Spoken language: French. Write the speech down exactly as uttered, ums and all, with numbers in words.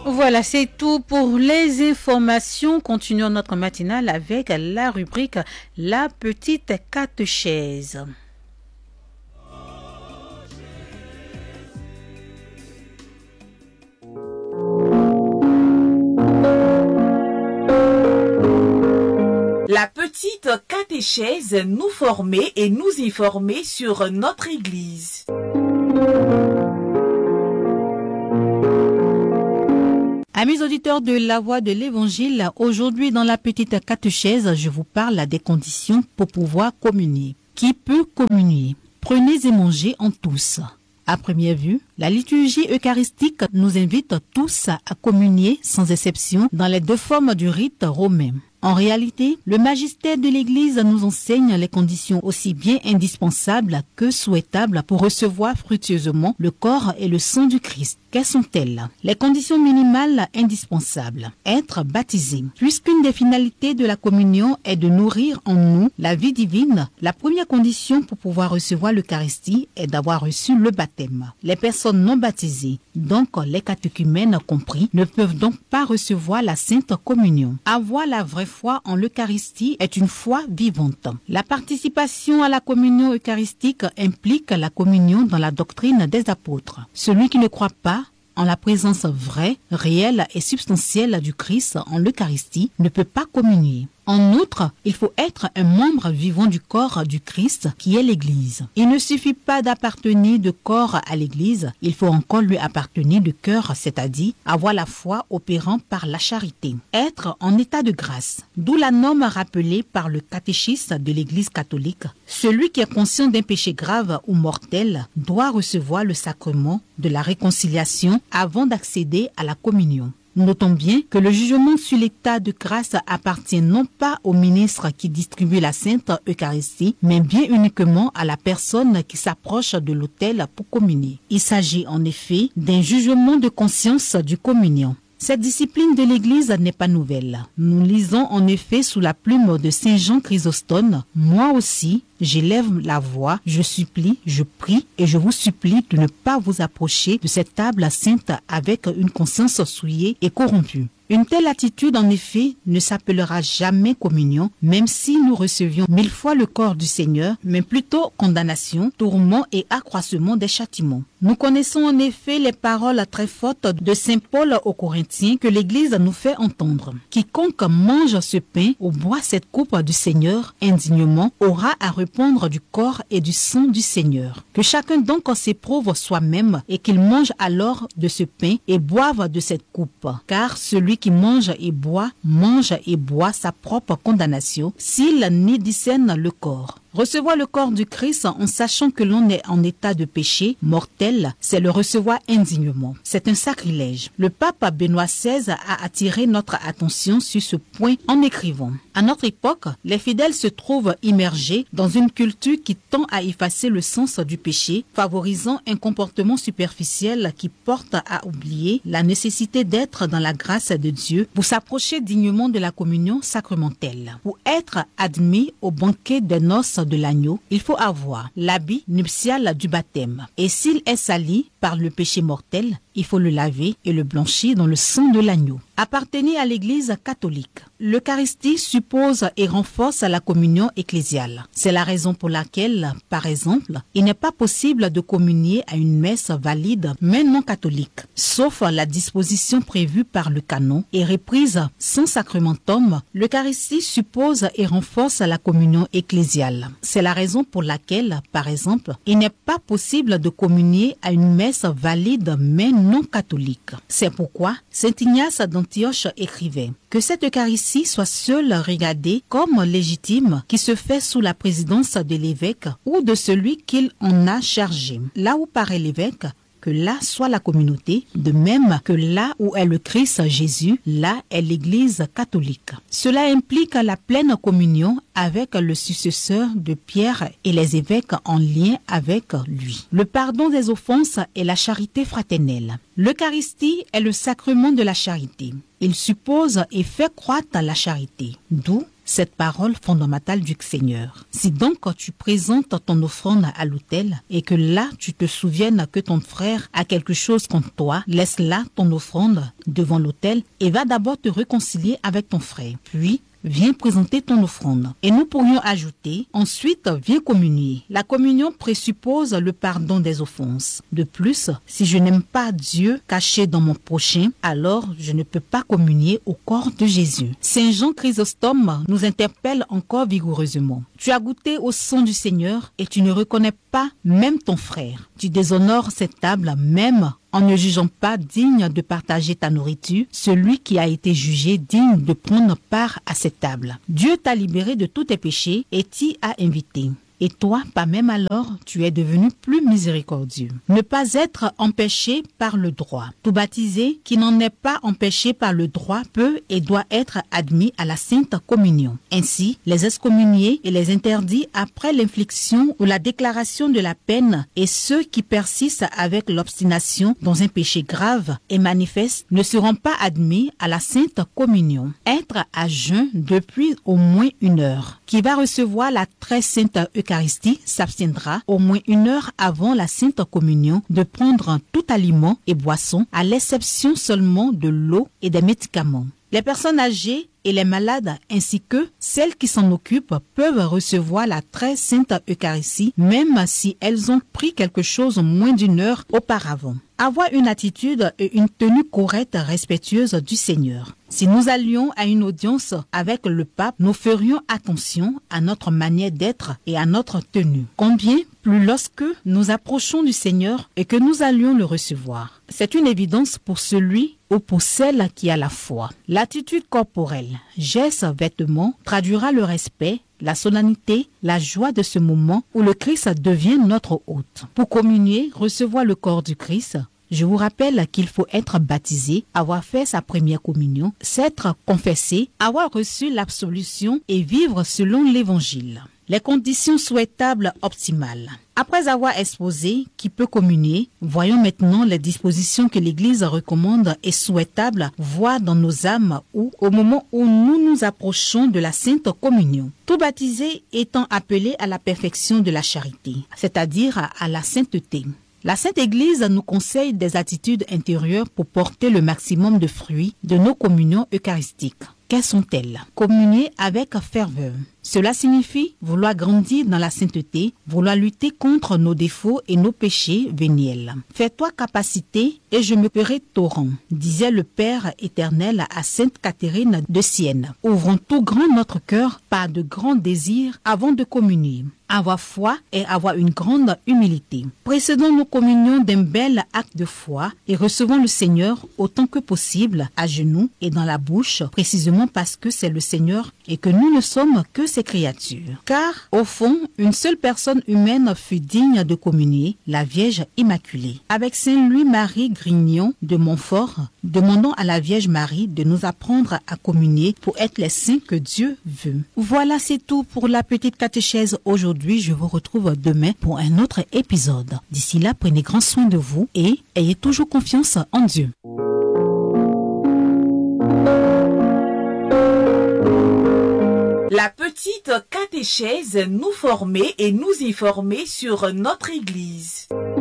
Voilà, c'est tout pour les informations. Continuons notre matinale avec la rubrique La petite catéchèse. La petite catéchèse nous former et nous y former sur notre Église. Amis auditeurs de la Voix de l'Évangile, aujourd'hui dans la petite catéchèse, je vous parle des conditions pour pouvoir communier. Qui peut communier? Prenez et mangez en tous. À première vue, la liturgie eucharistique nous invite tous à communier sans exception dans les deux formes du rite romain. En réalité, le magistère de l'Église nous enseigne les conditions aussi bien indispensables que souhaitables pour recevoir fructueusement le corps et le sang du Christ. Quelles sont-elles? Les conditions minimales indispensables. Être baptisé. Puisqu'une des finalités de la communion est de nourrir en nous la vie divine, la première condition pour pouvoir recevoir l'Eucharistie est d'avoir reçu le baptême. Les personnes non baptisées, donc les catéchumènes compris, ne peuvent donc pas recevoir la Sainte Communion. Avoir la vraie foi en l'Eucharistie est une foi vivante. La participation à la communion eucharistique implique la communion dans la doctrine des apôtres. Celui qui ne croit pas en la présence vraie, réelle et substantielle du Christ en l'Eucharistie ne peut pas communier. En outre, il faut être un membre vivant du corps du Christ qui est l'Église. Il ne suffit pas d'appartenir de corps à l'Église, il faut encore lui appartenir de cœur, c'est-à-dire avoir la foi opérant par la charité. Être en état de grâce, d'où la norme rappelée par le catéchisme de l'Église catholique. Celui qui est conscient d'un péché grave ou mortel doit recevoir le sacrement de la réconciliation avant d'accéder à la communion. Notons bien que le jugement sur l'état de grâce appartient non pas au ministre qui distribue la Sainte Eucharistie, mais bien uniquement à la personne qui s'approche de l'autel pour communier. Il s'agit en effet d'un jugement de conscience du communiant. Cette discipline de l'Église n'est pas nouvelle. Nous lisons en effet sous la plume de Saint Jean Chrysostome, « Moi aussi, j'élève la voix, je supplie, je prie et je vous supplie de ne pas vous approcher de cette table sainte avec une conscience souillée et corrompue. » Une telle attitude, en effet, ne s'appellera jamais communion, même si nous recevions mille fois le corps du Seigneur, mais plutôt condamnation, tourment et accroissement des châtiments. Nous connaissons en effet les paroles très fortes de Saint Paul aux Corinthiens que l'Église nous fait entendre. Quiconque mange ce pain ou boit cette coupe du Seigneur indignement aura à répondre du corps et du sang du Seigneur. Que chacun donc s'éprouve soi-même et qu'il mange alors de ce pain et boive de cette coupe. Car celui qui mange et boit, mange et boit sa propre condamnation s'il n'y discerne le corps. Recevoir le corps du Christ en sachant que l'on est en état de péché mortel, c'est le recevoir indignement. C'est un sacrilège. Le pape Benoît seize a attiré notre attention sur ce point en écrivant. À notre époque, les fidèles se trouvent immergés dans une culture qui tend à effacer le sens du péché, favorisant un comportement superficiel qui porte à oublier la nécessité d'être dans la grâce de Dieu pour s'approcher dignement de la communion sacramentelle. Pour être admis au banquet des noces de l'agneau, il faut avoir l'habit nuptial du baptême. Et s'il est sali par le péché mortel, il faut le laver et le blanchir dans le sang de l'agneau. Appartenir à l'Église catholique. L'Eucharistie suppose et renforce la communion ecclésiale. C'est la raison pour laquelle, par exemple, il n'est pas possible de communier à une messe valide mais non catholique, sauf la disposition prévue par le canon et reprise sans sacramentum. L'Eucharistie suppose et renforce la communion ecclésiale. C'est la raison pour laquelle, par exemple, il n'est pas possible de communier à une messe valide mais non catholique. C'est pourquoi saint Ignace d'Antioche écrivait que cette Eucharistie soit seule regardée comme légitime qui se fait sous la présidence de l'évêque ou de celui qu'il en a chargé. Là où paraît l'évêque, que là soit la communauté, de même que là où est le Christ Jésus, là est l'Église catholique. Cela implique la pleine communion avec le successeur de Pierre et les évêques en lien avec lui. Le pardon des offenses et la charité fraternelle. L'Eucharistie est le sacrement de la charité. Il suppose et fait croître la charité, d'où cette parole fondamentale du Seigneur. Si donc tu présentes ton offrande à l'autel et que là tu te souviennes que ton frère a quelque chose contre toi, laisse là ton offrande devant l'autel et va d'abord te réconcilier avec ton frère. Puis, viens présenter ton offrande. Et nous pourrions ajouter, ensuite, viens communier. La communion présuppose le pardon des offenses. De plus, si je n'aime pas Dieu caché dans mon prochain, alors je ne peux pas communier au corps de Jésus. Saint Jean Chrysostome nous interpelle encore vigoureusement. Tu as goûté au sang du Seigneur et tu ne reconnais pas même ton frère. Tu déshonores cette table même en ne jugeant pas digne de partager ta nourriture, celui qui a été jugé digne de prendre part à cette table. Dieu t'a libéré de tous tes péchés et t'y a invité. Et toi, pas même alors, tu es devenu plus miséricordieux. Ne pas être empêché par le droit. Tout baptisé qui n'en est pas empêché par le droit peut et doit être admis à la Sainte Communion. Ainsi, les excommuniés et les interdits après l'infliction ou la déclaration de la peine et ceux qui persistent avec l'obstination dans un péché grave et manifeste ne seront pas admis à la Sainte Communion. Être à jeun depuis au moins une heure. Qui va recevoir la très sainte Eucharistie s'abstiendra au moins une heure avant la Sainte Communion de prendre tout aliment et boisson, à l'exception seulement de l'eau et des médicaments. Les personnes âgées et les malades ainsi que celles qui s'en occupent peuvent recevoir la très sainte Eucharistie même si elles ont pris quelque chose moins d'une heure auparavant. Avoir une attitude et une tenue correcte respectueuse du Seigneur. Si nous allions à une audience avec le pape, nous ferions attention à notre manière d'être et à notre tenue. Combien plus lorsque nous approchons du Seigneur et que nous allions le recevoir. C'est une évidence pour celui ou pour celle qui a la foi. L'attitude corporelle, gestes, vêtements, traduira le respect, la solennité, la joie de ce moment où le Christ devient notre hôte. Pour communier, recevoir le corps du Christ, je vous rappelle qu'il faut être baptisé, avoir fait sa première communion, s'être confessé, avoir reçu l'absolution et vivre selon l'Évangile. Les conditions souhaitables optimales. Après avoir exposé qui peut communier, voyons maintenant les dispositions que l'Église recommande et souhaitables voir dans nos âmes ou au moment où nous nous approchons de la Sainte Communion. Tout baptisé étant appelé à la perfection de la charité, c'est-à-dire à la sainteté. La Sainte Église nous conseille des attitudes intérieures pour porter le maximum de fruits de nos communions eucharistiques. Quelles sont-elles? Communier avec ferveur. Cela signifie vouloir grandir dans la sainteté, vouloir lutter contre nos défauts et nos péchés véniels. Fais-toi capacité et je me ferai torrent, disait le Père éternel à Sainte Catherine de Sienne. Ouvrons tout grand notre cœur par de grands désirs avant de communier. Avoir foi et avoir une grande humilité. Précédons nos communions d'un bel acte de foi et recevons le Seigneur autant que possible à genoux et dans la bouche, précisément parce que c'est le Seigneur et que nous ne sommes que ses créatures. Car, au fond, une seule personne humaine fut digne de communier, la Vierge Immaculée. Avec Saint Louis-Marie Grignon de Montfort, demandons à la Vierge Marie de nous apprendre à communier pour être les saints que Dieu veut. Voilà, c'est tout pour la petite catéchèse aujourd'hui. Je vous retrouve demain pour un autre épisode. D'ici là, prenez grand soin de vous et ayez toujours confiance en Dieu. La petite catéchèse nous former et nous y former sur notre Église.